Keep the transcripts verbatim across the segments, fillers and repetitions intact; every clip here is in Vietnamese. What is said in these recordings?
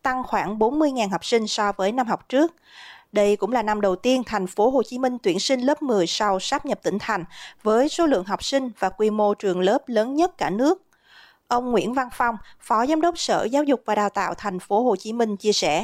tăng khoảng bốn mươi nghìn học sinh so với năm học trước. Đây cũng là năm đầu tiên thành phố Hồ Chí Minh tuyển sinh lớp mười sau sáp nhập tỉnh thành, với số lượng học sinh và quy mô trường lớp lớn nhất cả nước. Ông Nguyễn Văn Phong, Phó Giám đốc Sở Giáo dục và Đào tạo thành phố Hồ Chí Minh chia sẻ: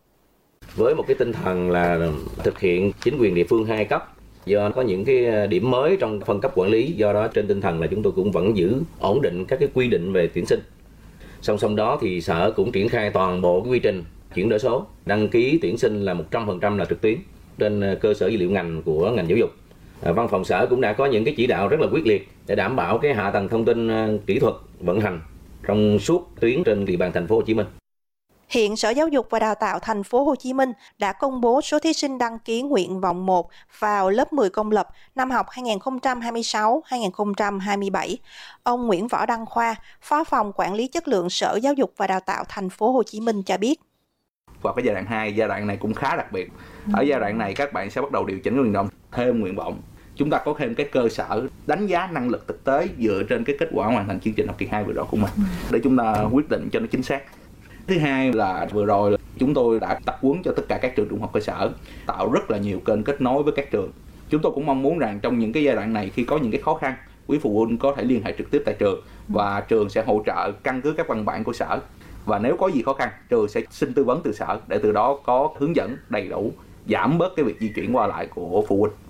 Với một cái tinh thần là thực hiện chính quyền địa phương hai cấp, do có những cái điểm mới trong phân cấp quản lý, do đó trên tinh thần là chúng tôi cũng vẫn giữ ổn định các cái quy định về tuyển sinh. Song song đó thì Sở cũng triển khai toàn bộ cái quy trình chuyển đổi số, đăng ký tuyển sinh là một trăm phần trăm là trực tuyến trên cơ sở dữ liệu ngành của ngành giáo dục. Văn phòng Sở cũng đã có những cái chỉ đạo rất là quyết liệt để đảm bảo cái hạ tầng thông tin kỹ thuật vận hành trong suốt tuyến trên địa bàn thành phố Hồ Chí Minh. Hiện Sở Giáo dục và Đào tạo thành phố Hồ Chí Minh đã công bố số thí sinh đăng ký nguyện vọng một vào lớp mười công lập năm học hai nghìn không trăm hai mươi sáu hai nghìn không trăm hai mươi bảy. Ông Nguyễn Võ Đăng Khoa, Phó phòng Quản lý chất lượng Sở Giáo dục và Đào tạo thành phố Hồ Chí Minh cho biết: Vào cái giai đoạn hai, giai đoạn này cũng khá đặc biệt. Ở giai đoạn này các bạn sẽ bắt đầu điều chỉnh nguyện vọng thêm nguyện vọng. Chúng ta có thêm cái cơ sở đánh giá năng lực thực tế dựa trên cái kết quả hoàn thành chương trình học kỳ hai vừa rồi của mình để chúng ta quyết định cho nó chính xác. Thứ hai là vừa rồi chúng tôi đã tập huấn cho tất cả các trường trung học cơ sở, tạo rất là nhiều kênh kết nối với các trường. Chúng tôi cũng mong muốn rằng trong những cái giai đoạn này, khi có những cái khó khăn, quý phụ huynh có thể liên hệ trực tiếp tại trường và trường sẽ hỗ trợ căn cứ các văn bản của Sở. Và nếu có gì khó khăn, trường sẽ xin tư vấn từ Sở để từ đó có hướng dẫn đầy đủ, giảm bớt cái việc di chuyển qua lại của phụ huynh.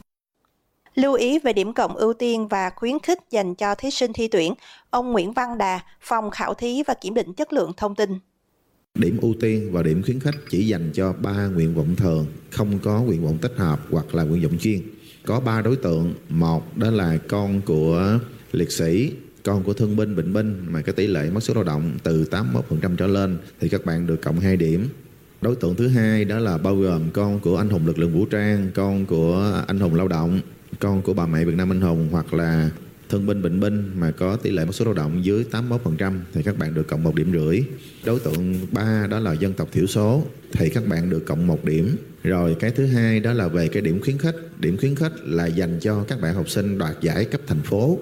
Lưu ý về điểm cộng ưu tiên và khuyến khích dành cho thí sinh thi tuyển, ông Nguyễn Văn Đà, Phòng Khảo thí và Kiểm định Chất lượng thông tin: Điểm ưu tiên và điểm khuyến khích chỉ dành cho ba nguyện vọng thường, không có nguyện vọng tích hợp hoặc là nguyện vọng chuyên. Có ba đối tượng: một đó là con của liệt sĩ, con của thương binh, bệnh binh mà cái tỷ lệ mất sức lao động từ tám mươi mốt phần trăm trở lên thì các bạn được cộng hai điểm. Đối tượng thứ hai đó là bao gồm con của anh hùng lực lượng vũ trang, con của anh hùng lao động, con của bà mẹ Việt Nam anh hùng hoặc là thương binh, bệnh binh mà có tỷ lệ mất sức lao động dưới tám mươi mốt phần trăm thì các bạn được cộng một điểm rưỡi. Đối tượng ba đó là dân tộc thiểu số thì các bạn được cộng một điểm. Rồi cái thứ hai đó là về cái điểm khuyến khích. Điểm khuyến khích là dành cho các bạn học sinh đoạt giải cấp thành phố.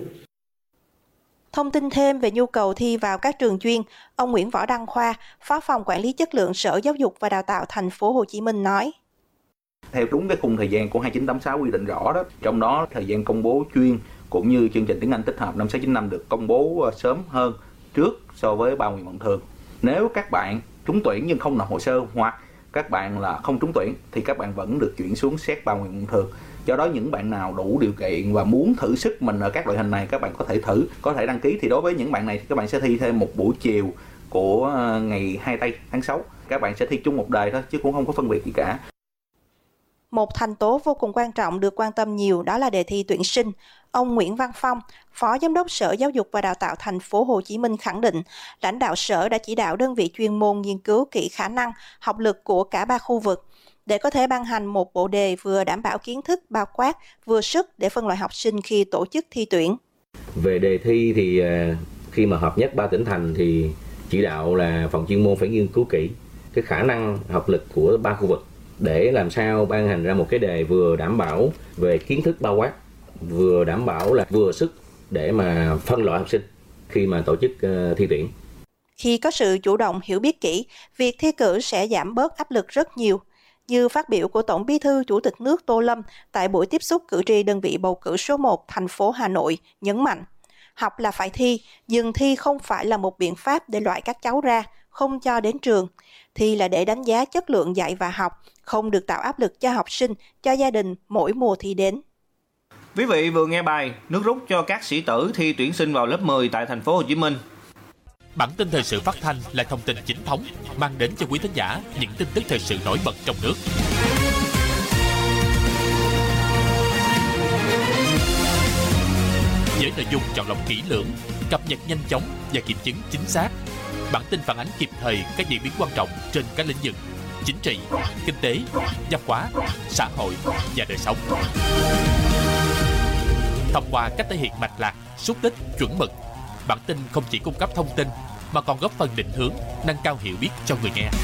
Thông tin thêm về nhu cầu thi vào các trường chuyên, ông Nguyễn Võ Đăng Khoa, Phó phòng Quản lý chất lượng Sở Giáo dục và Đào tạo thành phố Hồ Chí Minh nói: Theo đúng cái khung thời gian của hai chín tám sáu quy định rõ đó, trong đó thời gian công bố chuyên cũng như chương trình tiếng Anh tích hợp năm sáu chín năm được công bố sớm hơn trước so với ba nguyện vọng thường. Nếu các bạn trúng tuyển nhưng không nộp hồ sơ hoặc các bạn là không trúng tuyển thì các bạn vẫn được chuyển xuống xét ba nguyện vọng thường. Do đó những bạn nào đủ điều kiện và muốn thử sức mình ở các loại hình này, các bạn có thể thử, có thể đăng ký. Thì đối với những bạn này thì các bạn sẽ thi thêm một buổi chiều của ngày hai tây tháng sáu. Các bạn sẽ thi chung một đề thôi chứ cũng không có phân biệt gì cả. Một thành tố vô cùng quan trọng được quan tâm nhiều đó là đề thi tuyển sinh. Ông Nguyễn Văn Phong, Phó Giám đốc Sở Giáo dục và Đào tạo thành phố Hồ Chí Minh khẳng định, lãnh đạo Sở đã chỉ đạo đơn vị chuyên môn nghiên cứu kỹ khả năng, học lực của cả ba khu vực để có thể ban hành một bộ đề vừa đảm bảo kiến thức bao quát, vừa sức để phân loại học sinh khi tổ chức thi tuyển. Về đề thi thì khi mà hợp nhất ba tỉnh thành thì chỉ đạo là phòng chuyên môn phải nghiên cứu kỹ cái khả năng học lực của ba khu vực để làm sao ban hành ra một cái đề vừa đảm bảo về kiến thức bao quát, vừa đảm bảo là vừa sức để mà phân loại học sinh khi mà tổ chức uh, thi tuyển. Khi có sự chủ động hiểu biết kỹ, việc thi cử sẽ giảm bớt áp lực rất nhiều. Như phát biểu của Tổng Bí thư Chủ tịch nước Tô Lâm tại buổi tiếp xúc cử tri đơn vị bầu cử số một thành phố Hà Nội nhấn mạnh, học là phải thi, nhưng thi không phải là một biện pháp để loại các cháu ra, không cho đến trường. Thi là để đánh giá chất lượng dạy và học, không được tạo áp lực cho học sinh, cho gia đình mỗi mùa thi đến. Quý vị vừa nghe bài nước rút cho các sĩ tử thi tuyển sinh vào lớp mười tại thành phố Hồ Chí Minh. Bản tin thời sự phát thanh là thông tin chính thống, mang đến cho quý thính giả những tin tức thời sự nổi bật trong nước. Với nội dung chọn lọc kỹ lưỡng, cập nhật nhanh chóng và kiểm chứng chính xác. Bản tin phản ánh kịp thời các diễn biến quan trọng trên các lĩnh vực chính trị, kinh tế, văn hóa, xã hội và đời sống. Thông qua cách thể hiện mạch lạc, xúc tích, chuẩn mực, bản tin không chỉ cung cấp thông tin mà còn góp phần định hướng, nâng cao hiểu biết cho người nghe.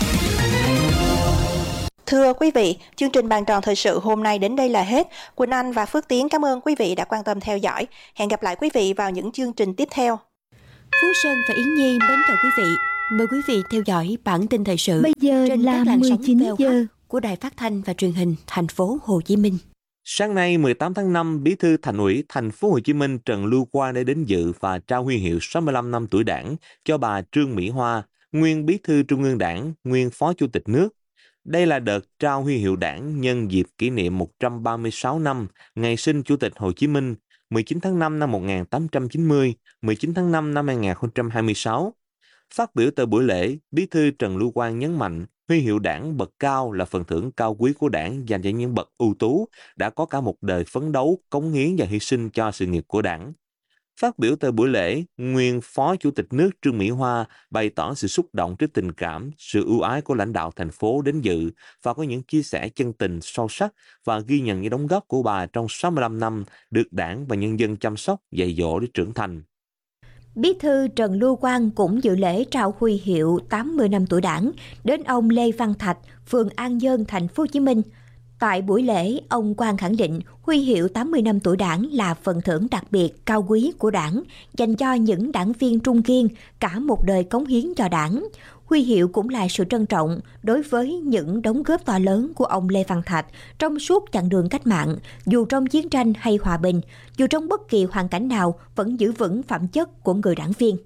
Thưa quý vị, chương trình Bàn tròn thời sự hôm nay đến đây là hết. Quỳnh Anh và Phước Tiến cảm ơn quý vị đã quan tâm theo dõi. Hẹn gặp lại quý vị vào những chương trình tiếp theo. Phú Sơn và Yến Nhi mến chào quý vị. Mời quý vị theo dõi bản tin thời sự Bây giờ trên là các làn sóng mười chín giờ của Đài Phát thanh và Truyền hình Thành phố Hồ Chí Minh. Sáng nay mười tám tháng năm, Bí thư Thành ủy Thành phố Hồ Chí Minh Trần Lưu Quang đã đến dự và trao huy hiệu sáu mươi lăm năm tuổi Đảng cho bà Trương Mỹ Hoa, nguyên Bí thư Trung ương Đảng, nguyên Phó Chủ tịch nước. Đây là đợt trao huy hiệu Đảng nhân dịp kỷ niệm một trăm ba mươi sáu năm ngày sinh Chủ tịch Hồ Chí Minh, mười chín tháng năm năm một nghìn tám trăm chín mươi, mười chín tháng năm năm hai nghìn không trăm hai mươi sáu. Phát biểu tại buổi lễ, Bí thư Trần Lưu Quang nhấn mạnh huy hiệu Đảng bậc cao là phần thưởng cao quý của Đảng dành cho những bậc ưu tú đã có cả một đời phấn đấu, cống hiến và hy sinh cho sự nghiệp của Đảng. Phát biểu tại buổi lễ, nguyên Phó Chủ tịch nước Trương Mỹ Hoa bày tỏ sự xúc động trước tình cảm, sự ưu ái của lãnh đạo thành phố đến dự và có những chia sẻ chân tình sâu sắc và ghi nhận những đóng góp của bà trong sáu mươi lăm năm được Đảng và nhân dân chăm sóc, dạy dỗ để trưởng thành. Bí thư Trần Lưu Quang cũng dự lễ trao huy hiệu tám mươi năm tuổi Đảng đến ông Lê Văn Thạch, phường An Nhơn, Thành phố Hồ Chí Minh. Tại buổi lễ, ông Quang khẳng định huy hiệu tám mươi năm tuổi Đảng là phần thưởng đặc biệt cao quý của Đảng dành cho những đảng viên trung kiên cả một đời cống hiến cho Đảng. Huy hiệu cũng là sự trân trọng đối với những đóng góp to lớn của ông Lê Văn Thạch trong suốt chặng đường cách mạng, dù trong chiến tranh hay hòa bình, dù trong bất kỳ hoàn cảnh nào vẫn giữ vững phẩm chất của người đảng viên.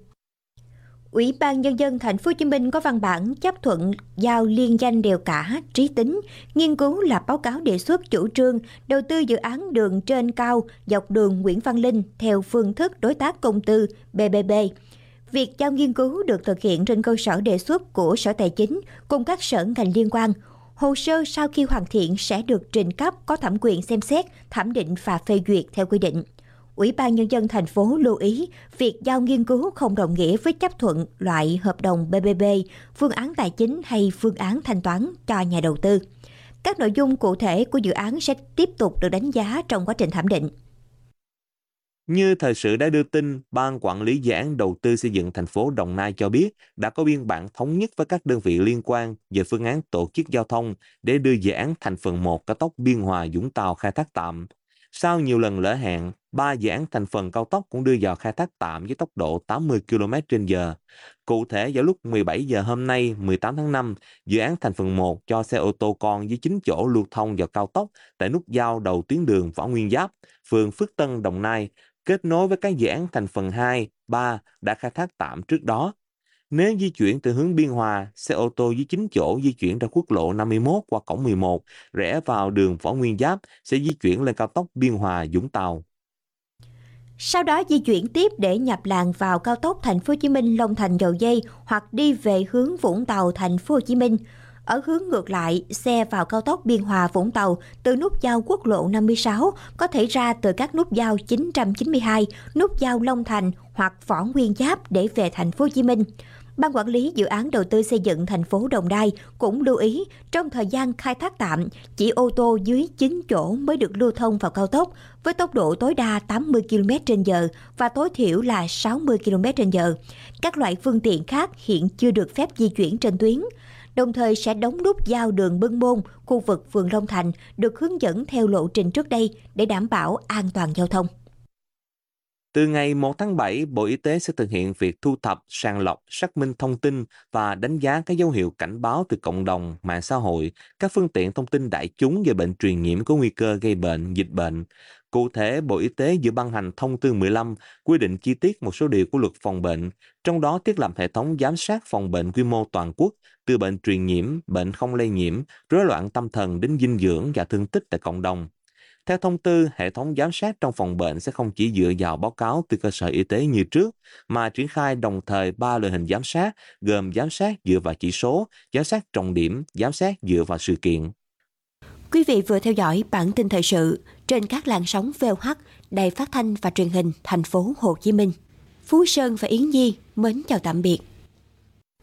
Ủy ban Nhân dân Thành phố Hồ Chí Minh có văn bản chấp thuận giao liên danh đèo Cả, Trí Tính nghiên cứu lập báo cáo đề xuất chủ trương đầu tư dự án đường trên cao dọc đường Nguyễn Văn Linh theo phương thức đối tác công tư B B B. Việc giao nghiên cứu được thực hiện trên cơ sở đề xuất của Sở Tài chính cùng các sở ngành liên quan. Hồ sơ sau khi hoàn thiện sẽ được trình cấp có thẩm quyền xem xét, thẩm định và phê duyệt theo quy định. Ủy ban Nhân dân thành phố lưu ý, việc giao nghiên cứu không đồng nghĩa với chấp thuận loại hợp đồng B B B, phương án tài chính hay phương án thanh toán cho nhà đầu tư. Các nội dung cụ thể của dự án sẽ tiếp tục được đánh giá trong quá trình thẩm định. Như thời sự đã đưa tin, Ban Quản lý Dự án Đầu tư xây dựng thành phố Đồng Nai cho biết đã có biên bản thống nhất với các đơn vị liên quan về phương án tổ chức giao thông để đưa dự án thành phần một cao tốc Biên Hòa - Vũng Tàu khai thác tạm. Sau nhiều lần lỡ hẹn, ba dự án thành phần cao tốc cũng đưa vào khai thác tạm với tốc độ tám mươi ki lô mét trên giờ. Cụ thể, vào lúc mười bảy giờ hôm nay, mười tám tháng năm, dự án thành phần một cho xe ô tô con với chín chỗ lưu thông vào cao tốc tại nút giao đầu tuyến đường Võ Nguyên Giáp, phường Phước Tân, Đồng Nai, kết nối với các dự án thành phần hai, ba đã khai thác tạm trước đó. Nếu di chuyển từ hướng Biên Hòa, xe ô tô với chín chỗ di chuyển ra quốc lộ năm mươi mốt qua cổng mười một, rẽ vào đường Võ Nguyên Giáp sẽ di chuyển lên cao tốc Biên Hòa - Vũng Tàu. Sau đó di chuyển tiếp để nhập làn vào cao tốc Thành phố Hồ Chí Minh - Long Thành - Dầu Giây hoặc đi về hướng Vũng Tàu - Thành phố Hồ Chí Minh. Ở hướng ngược lại, xe vào cao tốc Biên Hòa - Vũng Tàu từ nút giao quốc lộ năm mươi sáu có thể ra từ các nút giao chín trăm chín mươi hai, nút giao Long Thành hoặc Võ Nguyên Giáp để về Thành phố Hồ Chí Minh. Ban Quản lý Dự án Đầu tư xây dựng thành phố Đồng Nai cũng lưu ý trong thời gian khai thác tạm, chỉ ô tô dưới chín chỗ mới được lưu thông vào cao tốc với tốc độ tối đa tám mươi ki lô mét trên giờ và tối thiểu là sáu mươi ki lô mét trên giờ. Các loại phương tiện khác hiện chưa được phép di chuyển trên tuyến. Đồng thời sẽ đóng nút giao đường Bưng Môn, khu vực phường Long Thành được hướng dẫn theo lộ trình trước đây để đảm bảo an toàn giao thông. Từ ngày một tháng bảy, Bộ Y tế sẽ thực hiện việc thu thập, sàng lọc, xác minh thông tin và đánh giá các dấu hiệu cảnh báo từ cộng đồng, mạng xã hội, các phương tiện thông tin đại chúng về bệnh truyền nhiễm có nguy cơ gây bệnh, dịch bệnh. Cụ thể, Bộ Y tế vừa ban hành thông tư mười lăm quy định chi tiết một số điều của luật phòng bệnh, trong đó thiết lập hệ thống giám sát phòng bệnh quy mô toàn quốc, từ bệnh truyền nhiễm, bệnh không lây nhiễm, rối loạn tâm thần đến dinh dưỡng và thương tích tại cộng đồng. Theo thông tư, hệ thống giám sát trong phòng bệnh sẽ không chỉ dựa vào báo cáo từ cơ sở y tế như trước, mà triển khai đồng thời ba loại hình giám sát, gồm giám sát dựa vào chỉ số, giám sát trọng điểm, giám sát dựa vào sự kiện. Quý vị vừa theo dõi bản tin thời sự trên các làn sóng vê o hát, Đài Phát thanh và Truyền hình Thành phố Hồ Chí Minh. Phú Sơn và Yến Nhi mến chào tạm biệt.